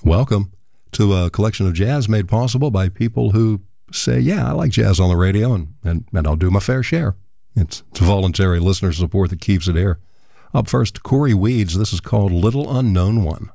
Welcome to a collection of jazz made possible by people who say, yeah, I like jazz on the radio, and I'll do my fair share. It's voluntary listener support that keeps it here. Up first, Corey Weeds. This is called Little Unknown One.